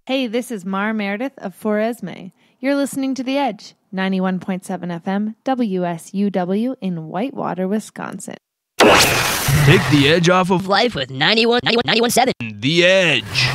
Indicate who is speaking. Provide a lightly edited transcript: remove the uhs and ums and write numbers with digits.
Speaker 1: Hey, this is Mara Meredith of Foresme. You're listening to The Edge, 91.7 FM, WSUW in Whitewater, Wisconsin.
Speaker 2: Take the edge off of
Speaker 3: life with 91.7.
Speaker 2: The Edge.